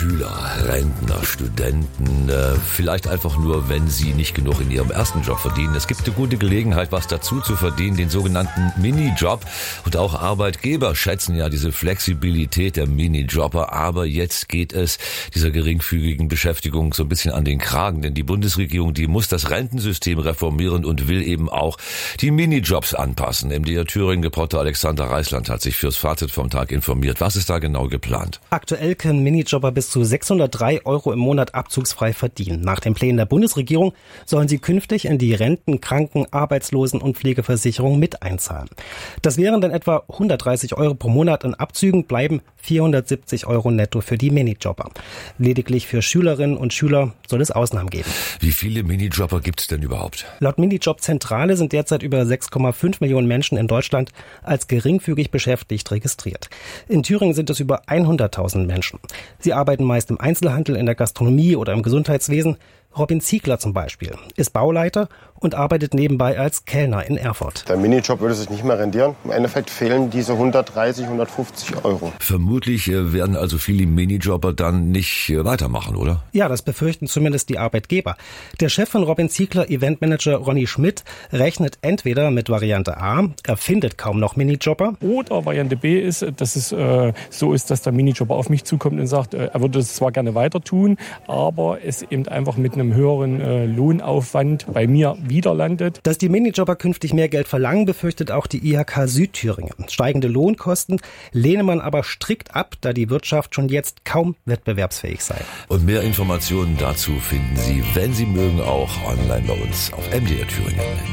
Schüler, Rentner, Studenten, vielleicht einfach nur, wenn sie nicht genug in ihrem ersten Job verdienen. Es gibt eine gute Gelegenheit, was dazu zu verdienen, den sogenannten Minijob. Und auch Arbeitgeber schätzen ja diese Flexibilität der Minijobber. Aber jetzt geht es dieser geringfügigen Beschäftigung so ein bisschen an den Kragen. Denn die Bundesregierung, die muss das Rentensystem reformieren und will eben auch die Minijobs anpassen. MDR Thüringen-Reporter Alexander Reisland hat sich fürs Fazit vom Tag informiert. Was ist da genau geplant? Aktuell können Minijobber bis zu 603 € im Monat abzugsfrei verdienen. Nach den Plänen der Bundesregierung sollen sie künftig in die Renten-, Kranken-, Arbeitslosen- und Pflegeversicherung mit einzahlen. Das wären dann etwa 130 € pro Monat. In Abzügen bleiben 470 € netto für die Minijobber. Lediglich für Schülerinnen und Schüler soll es Ausnahmen geben. Wie viele Minijobber gibt es denn überhaupt? Laut Minijobzentrale sind derzeit über 6,5 Millionen Menschen in Deutschland als geringfügig beschäftigt registriert. In Thüringen sind es über 100.000 Menschen. Sie arbeiten meist im Einzelhandel, in der Gastronomie oder im Gesundheitswesen. Robin Ziegler zum Beispiel ist Bauleiter und arbeitet nebenbei als Kellner in Erfurt. Der Minijob würde sich nicht mehr rendieren. Im Endeffekt fehlen diese 130, 150 €. Vermutlich werden also viele Minijobber dann nicht weitermachen, oder? Ja, das befürchten zumindest die Arbeitgeber. Der Chef von Robin Ziegler, Eventmanager Ronny Schmidt, rechnet entweder mit Variante A, er findet kaum noch Minijobber. Oder Variante B ist, dass es so ist, dass der Minijobber auf mich zukommt und sagt, er würde es zwar gerne weiter tun, aber es eben einfach mit einem höheren Lohnaufwand bei mir wieder landet. Dass die Minijobber künftig mehr Geld verlangen, befürchtet auch die IHK Südthüringen. Steigende Lohnkosten lehne man aber strikt ab, da die Wirtschaft schon jetzt kaum wettbewerbsfähig sei. Und mehr Informationen dazu finden Sie, wenn Sie mögen, auch online bei uns auf MDR Thüringen.